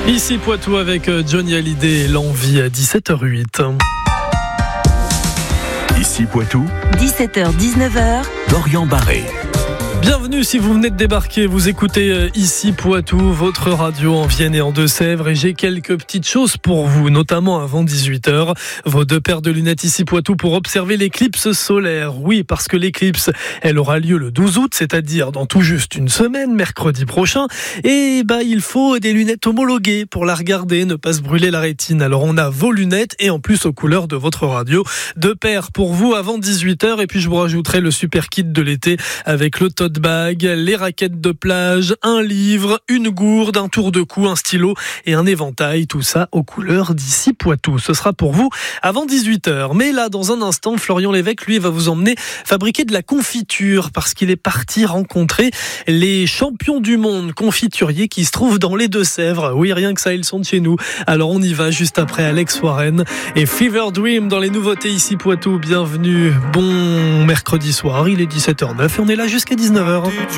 Ici Poitou avec Johnny Hallyday, l'envie à 17h08. Ici Poitou, 17h-19h, Dorian Barré. Bienvenue si vous venez de débarquer, vous écoutez Ici Poitou, votre radio en Vienne et en Deux-Sèvres, et j'ai quelques petites choses pour vous, notamment avant 18h. Vos 2 paires de lunettes Ici Poitou pour observer l'éclipse solaire. Oui, parce que l'éclipse, elle aura lieu le 12 août, c'est-à-dire dans tout juste une semaine, mercredi prochain. Et il faut des lunettes homologuées pour la regarder, ne pas se brûler la rétine. Alors on a vos lunettes et en plus aux couleurs de votre radio. 2 paires pour vous avant 18h, et puis je vous rajouterai le super kit de l'été avec le tote bag, les raquettes de plage, un livre, une gourde, un tour de cou, un stylo et un éventail, tout ça aux couleurs d'Ici Poitou. Ce sera pour vous avant 18h. Mais là, dans un instant, Florian Lévesque, lui, va vous emmener fabriquer de la confiture parce qu'il est parti rencontrer les champions du monde confituriers qui se trouvent dans les Deux-Sèvres. Oui, rien que ça, ils sont de chez nous. Alors on y va juste après Alex Warren et Fever Dream dans les nouveautés Ici Poitou. Bienvenue, bon mercredi soir, il est 17h09 et on est là jusqu'à 19h.